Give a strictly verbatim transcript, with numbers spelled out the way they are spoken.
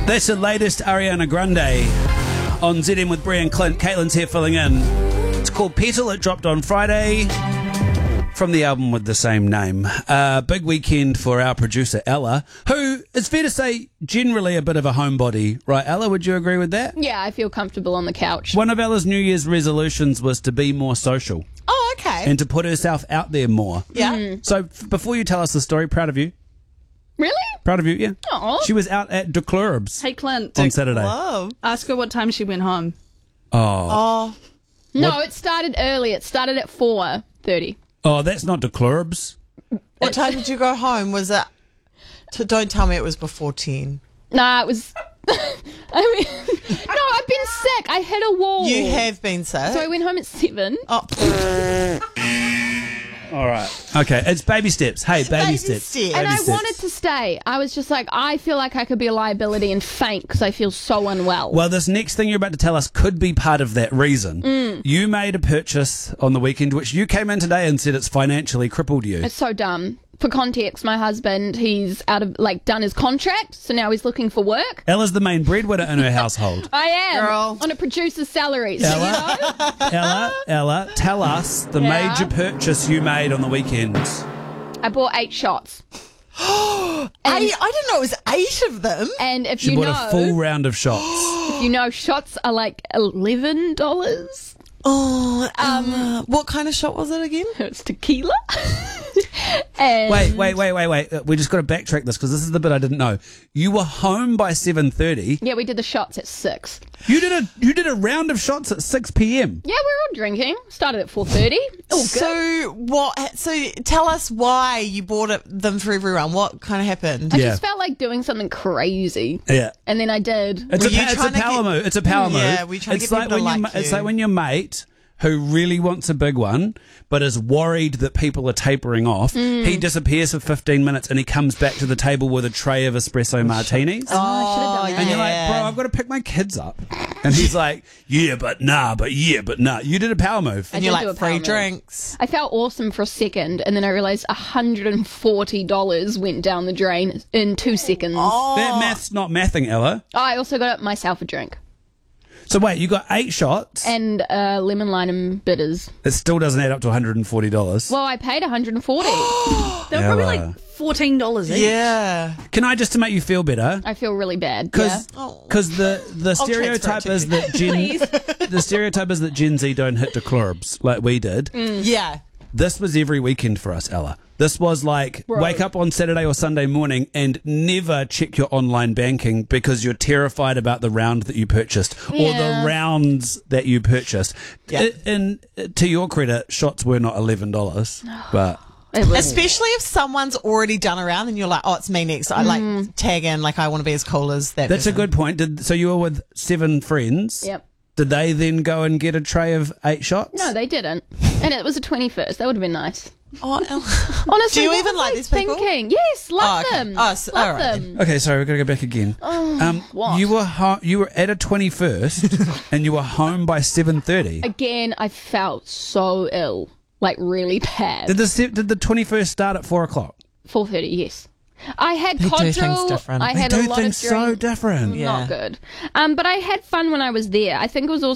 That's the latest Ariana Grande on Z M with Brie and Clint. Caitlin's here filling in. It's called Petal. It dropped on Friday from the album with the same name. Uh, big weekend for our producer, Ella, who, it's fair to say, generally a bit of a homebody. Right, Ella, would you agree with that? Yeah, I feel comfortable on the couch. One of Ella's New Year's resolutions was to be more social. Oh, okay. And to put herself out there more. Yeah. Mm. So, f- before you tell us the story, proud of you. Really? Proud of you, yeah. Aw. She was out at De Clurbs Hey, Clint, on Saturday. Whoa. ask her what time she went home. Oh. Oh, No, it started early. It started at four thirty. Oh, that's not De Clurbs. what time did you go home? Was it? T- don't tell me it was before ten. Nah, it was... I mean... no, I've been sick. I hit a wall. You have been sick. So I went home at seven. Oh, All right. Okay, it's baby steps. Hey, baby, baby steps. steps. And Baby I steps. wanted to stay. I was just like, I feel like I could be a liability and faint because I feel so unwell. Well, this next thing you're about to tell us could be part of that reason. Mm. You made a purchase on the weekend, which you came in today and said it's financially crippled you. It's so dumb. For context, my husband, he's out of, like, done his contract, so now he's looking for work. Ella's the main breadwinner in her household. I am. Girl. On a producer's salary. So, Ella? you know? Ella, Ella, tell us the Yeah. major purchase you made on the weekend. I bought eight shots. eight, I didn't know it was eight of them. And if She you bought know, a full round of shots. if you know, shots are like eleven dollars. Oh, um, what kind of shot was it again? It's tequila. and Wait, wait, wait, wait, wait. Uh, We just got to backtrack this because this is the bit I didn't know. You were home by seven thirty. Yeah, we did the shots at six. You did a you did a round of shots at six p.m. Yeah, we were all drinking. Started at four thirty. Oh, good. So what? So tell us why you bought it, them for everyone. What kind of happened? I Yeah. just felt like doing something crazy. Yeah. And then I did. It's Were a, you pa- it's a trying to power get- move. It's a power move. Yeah, we're trying to it's get like people to when your like ma- It's you. like when your mate who really wants a big one but is worried that people are tapering off, Mm. he disappears for fifteen minutes and he comes back to the table with a tray of espresso martinis. Oh, I should have done that. And you're yeah. like, bro, I've got to pick my kids up. And he's like, yeah, but nah, but yeah, but nah. You did a power move. And I you're did do like a power free move. drinks. I felt awesome for a second, and then I realised one hundred forty dollars went down the drain in two seconds. Oh, That math's not mathing, Ella. I also got myself a drink. So wait, you got eight shots. And uh, lemon lime and bitters. It still doesn't add up to one hundred forty dollars. Well, I paid one hundred forty. They were probably Ella. like fourteen dollars each. yeah. Can I, just to make you feel better, I feel really bad. because Yeah. the the transfer stereotype it to is you. that Gen the stereotype is that Gen Z don't hit the clubs like we did. Yeah. This was every weekend for us, Ella. This was like Bro. wake up on Saturday or Sunday morning and never check your online banking because you're terrified about the round that you purchased or Yeah. the rounds that you purchased. Yeah. I- And uh, to your credit, shots were not eleven dollars, but. It was, Especially if someone's already done a round and you're like, oh, it's me next. I like tag in, like I want to be as cool as that. That's a person. good point. Did, so you were with seven friends. Yep. Did they then go and get a tray of eight shots? no, they didn't. And it was a twenty-first. That would have been nice. Oh, Honestly, Do you what even was like I these people? thinking? Yes, love Oh, okay. them. Oh, so- love all right them. Okay, sorry, we've got to go back again. um, what? You were ho- you were at a twenty-first and you were home by seven thirty. Again, I felt so ill. Like, really bad. Did the se- did the twenty-first start at four o'clock? four thirty, yes. I had They do things Codrill. different. I They had do a lot things of drink. so different. Yeah. Not good. Um, but I had fun when I was there. I think it was